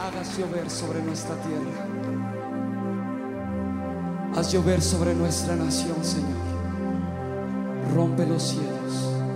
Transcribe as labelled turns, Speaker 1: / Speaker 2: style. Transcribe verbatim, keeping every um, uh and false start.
Speaker 1: hagas llover sobre nuestra tierra. Haz llover sobre nuestra nación, Señor. Rompe los cielos.